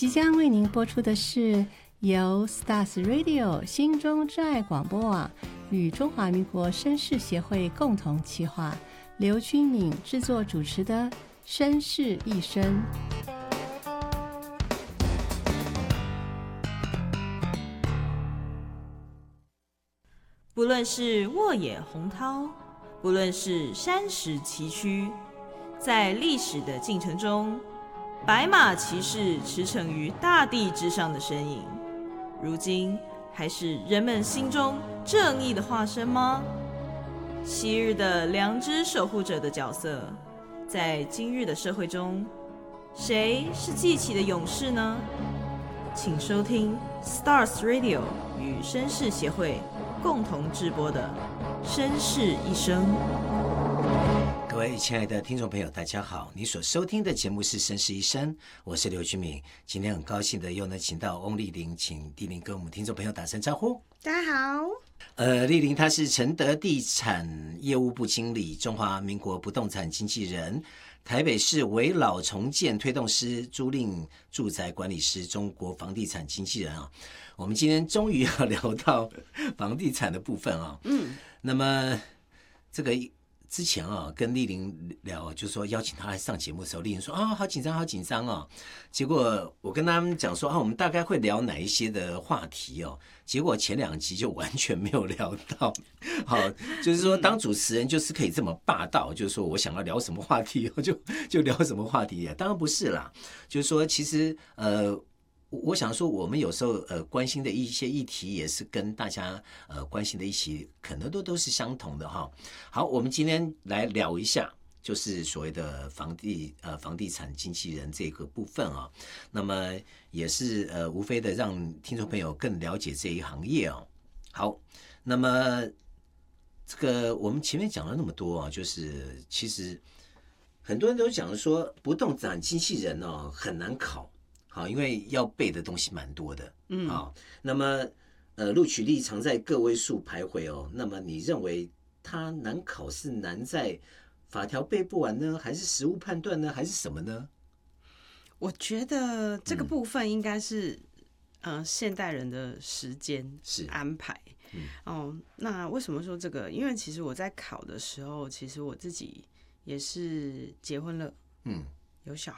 即将为您播出的是由 Stars Radio 心中之爱广播网与中华民国绅士协会共同企划，刘君敏制作主持的《绅士一生》。 不论是沃野洪涛，不论是山石崎岖，在历史的进程中，白马骑士驰骋于大地之上的身影，如今还是人们心中正义的化身吗？昔日的良知守护者的角色，在今日的社会中，谁是记起的勇士呢？请收听 Stars Radio 与绅士协会共同直播的《绅士一生》。 各位亲爱的听众朋友，大家好！你所收听的节目是《绅士一生》，我是刘君敏。今天很高兴的又能请到翁丽玲，请丽玲跟我们听众朋友打声招呼。 大家好。 丽玲她是承德地产业务部经理，中华民国不动产经纪人，台北市危老重建推动师，租赁住宅管理师，中国房地产经纪人啊。我们今天终于要聊到房地产的部分啊。那么这个之前啊，跟丽玲聊，就是说邀请她来上节目的时候，丽玲说啊，好紧张，好紧张哦。结果我跟他们讲说啊，我们大概会聊哪一些的话题哦。结果前2集就完全没有聊到。好，就是说当主持人就是可以这么霸道，就是说我想要聊什么话题就聊什么话题。当然不是啦，就是说其实我想说，我们有时候关心的一些议题，也是跟大家关心的一起，可能都是相同的哈。好，我们今天来聊一下，就是所谓的房地产经纪人这个部分啊。那么也是无非的让听众朋友更了解这一行业哦。好，那么这个我们前面讲了那么多啊，就是其实很多人都讲说，不动产经纪人哦很难考。好，因为要背的东西蛮多的，好，那么录取率常在个位数徘徊哦。那么你认为它难考是难在法条背不完呢，还是实务判断呢，还是什么呢？ 我觉得这个部分应该是现代人的时间安排。那为什么说这个？因为其实我在考的时候，其实我自己也是结婚了，有小